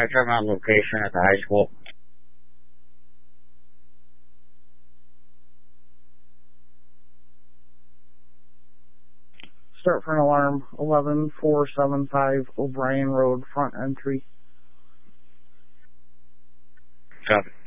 check my location at the high school. Start for an alarm, 11475 O'Brien Road, front entry. Copy.